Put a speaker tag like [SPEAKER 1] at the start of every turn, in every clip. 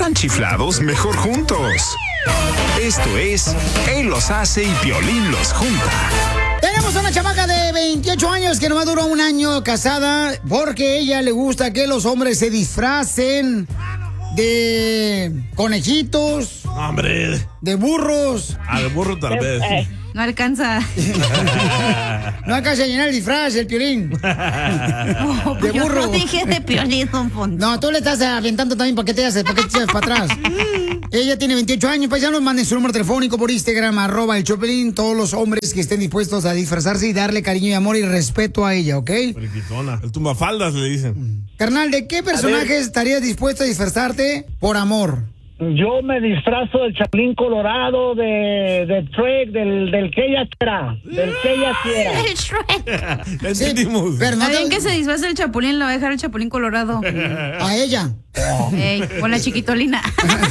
[SPEAKER 1] están chiflados, mejor juntos. Esto es Él los hace y Piolín los junta.
[SPEAKER 2] Tenemos una chamaca de 28 años que nomás duró un año casada porque a ella le gusta que los hombres se disfracen de conejitos.
[SPEAKER 3] ¡Hombre!
[SPEAKER 2] De burros.
[SPEAKER 3] De burro tal vez.
[SPEAKER 4] No alcanza.
[SPEAKER 2] No alcanza a llenar el disfraz, el Piolín.
[SPEAKER 4] No,
[SPEAKER 2] de
[SPEAKER 4] yo
[SPEAKER 2] burro.
[SPEAKER 4] no dije de Piolín, don Poncho.
[SPEAKER 2] No, tú le estás aventando también. ¿Para qué te haces? ¿Para qué te echas para atrás? Ella tiene 28 años. Paisanos, manden su número telefónico por Instagram, @el Chopelín. Todos los hombres que estén dispuestos a disfrazarse y darle cariño y amor y respeto a ella, ¿ok?
[SPEAKER 3] Friquitona. El tumbafaldas le dicen.
[SPEAKER 2] Carnal, ¿de qué personaje estarías dispuesto a disfrazarte por amor?
[SPEAKER 5] Yo me disfrazo del Chapulín Colorado, de Shrek, del que ella quiera. Del que ella quiera.
[SPEAKER 4] El Shrek.
[SPEAKER 3] Entendimos.
[SPEAKER 2] Pero no
[SPEAKER 4] Alguien
[SPEAKER 2] te...
[SPEAKER 4] que se disfrace el Chapulín, lo va a dejar el Chapulín Colorado.
[SPEAKER 2] A ella.
[SPEAKER 4] Ey, con la chiquitolina.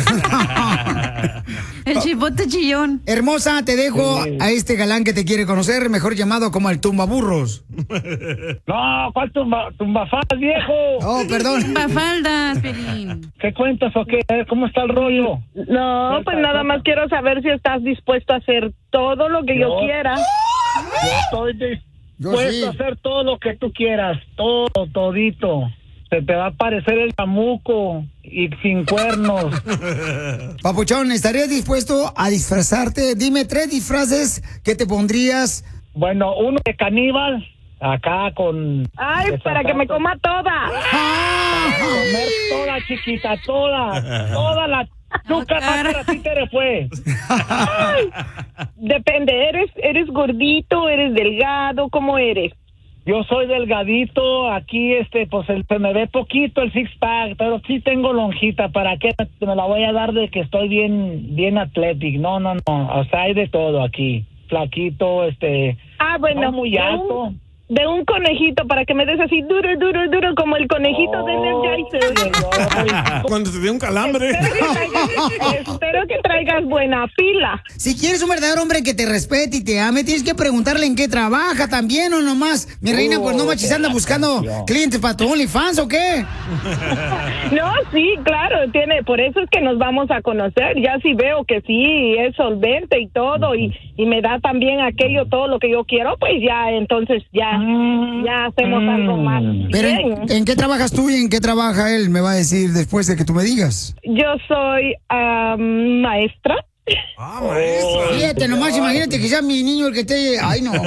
[SPEAKER 4] El chipote chillón.
[SPEAKER 2] Hermosa, te dejo a este galán que te quiere conocer, mejor llamado como el tumbaburros.
[SPEAKER 5] No, ¿cuál tumbafaldas, viejo?
[SPEAKER 2] Oh, perdón.
[SPEAKER 4] Tumbafaldas, Piolín.
[SPEAKER 5] ¿Qué cuentas o qué? A ver, ¿cómo está el rollo?
[SPEAKER 6] No, pues nada más quiero saber si estás dispuesto a hacer todo lo que yo quiera.
[SPEAKER 5] Yo estoy dispuesto a hacer todo lo que tú quieras. Todo, todito. Se te va a aparecer el chamuco y sin cuernos.
[SPEAKER 2] Papuchón, ¿estarías dispuesto a disfrazarte? Dime 3 disfraces que te pondrías.
[SPEAKER 5] Bueno, uno de caníbal, acá con...
[SPEAKER 6] Ay, para que me coma toda.
[SPEAKER 5] Comer toda, chiquita, toda la... Nunca más a ti te le fue.
[SPEAKER 6] Ay, depende, ¿eres gordito, eres delgado, cómo eres?
[SPEAKER 5] Yo soy delgadito, aquí pues se me ve poquito el six pack, pero sí tengo lonjita. ¿Para qué me la voy a dar de que estoy bien atlético? No, o sea, hay de todo aquí. Flaquito,
[SPEAKER 6] bueno,
[SPEAKER 5] no muy alto.
[SPEAKER 6] De un conejito para que me des así duro, como el conejito de Energizer.
[SPEAKER 3] Cuando te dé un calambre.
[SPEAKER 6] Espero que traigas buena pila.
[SPEAKER 2] Si quieres un verdadero hombre que te respete y te ame, tienes que preguntarle en qué trabaja también o nomás. Mi reina, pues no manches, anda buscando clientes para tu OnlyFans o qué.
[SPEAKER 6] No, sí, claro, por eso es que nos vamos a conocer. Ya si veo que sí es solvente y todo y me da también todo lo que yo quiero, pues ya, entonces ya hacemos algo más.
[SPEAKER 2] Pero
[SPEAKER 6] bien.
[SPEAKER 2] ¿en qué trabajas tú y en qué trabaja él? Me va a decir después de que tú me digas.
[SPEAKER 6] Yo soy maestra.
[SPEAKER 3] Maestra.
[SPEAKER 2] Fíjate, nomás imagínate que sea mi niño el que esté... Ay, no.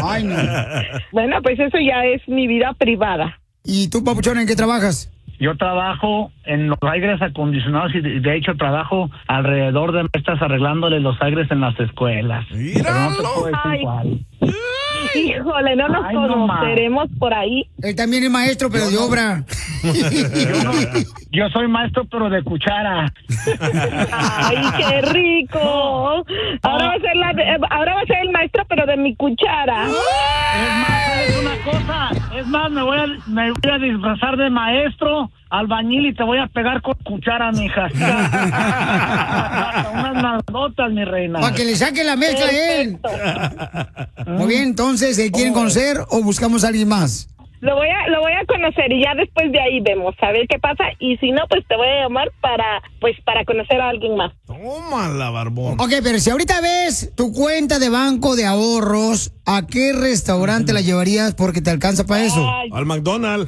[SPEAKER 6] Bueno, pues eso ya es mi vida privada.
[SPEAKER 2] ¿Y tú, Papuchón, en qué trabajas?
[SPEAKER 5] Yo trabajo en los aires acondicionados y de hecho trabajo alrededor de maestras arreglándole los aires en las escuelas. Pero no te puedo decir cuál.
[SPEAKER 6] Híjole, no nos conoceremos por ahí.
[SPEAKER 2] Él también es maestro, pero de obra.
[SPEAKER 5] Yo soy maestro, pero de cuchara.
[SPEAKER 6] Ay, qué rico. Ahora va a ser el maestro, pero de mi cuchara.
[SPEAKER 5] Es más, ¿sabes una cosa? Es más, me voy a disfrazar de maestro, albañil y te voy a pegar con cuchara, mija. Unas nalgotas, mi reina.
[SPEAKER 2] Para que le saque la mezcla a él. Muy bien, entonces, ¿se quieren conocer o buscamos a alguien más?
[SPEAKER 6] Lo voy a conocer y ya después de ahí vemos a ver qué pasa y si no, pues te voy a llamar para conocer a alguien más.
[SPEAKER 3] Tómala, barbón.
[SPEAKER 2] Ok, pero si ahorita ves tu cuenta de banco de ahorros, ¿a qué restaurante la llevarías porque te alcanza para eso?
[SPEAKER 3] Al McDonald's.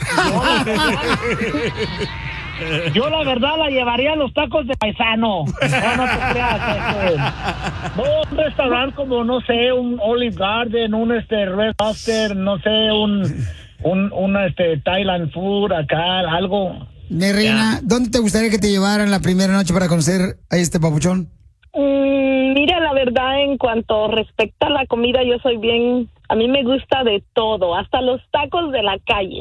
[SPEAKER 5] Yo la verdad la llevaría a los tacos de paisano. No te creas. Un restaurante como, no sé, un Olive Garden, un Red Lobster, no sé, un Thailand food acá, algo.
[SPEAKER 2] Mi reina, ¿dónde te gustaría que te llevaran la primera noche para conocer a este papuchón?
[SPEAKER 6] Mira, la verdad, en cuanto respecta a la comida, yo soy a mí me gusta de todo, hasta los tacos de la calle.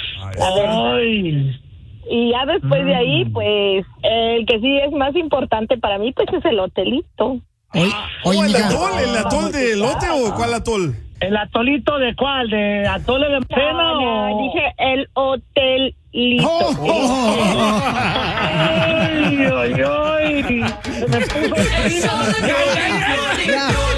[SPEAKER 5] Ay.
[SPEAKER 6] Y ya después de ahí, pues, el que sí es más importante para mí, pues, es el hotelito.
[SPEAKER 2] Oye,
[SPEAKER 3] ¿El atol de elote o cuál atol?
[SPEAKER 5] ¿El atolito de cuál? ¿De atole de cena o...?
[SPEAKER 6] Dije el hotelito.
[SPEAKER 5] ¡Ay, ay, ay! Se me puso...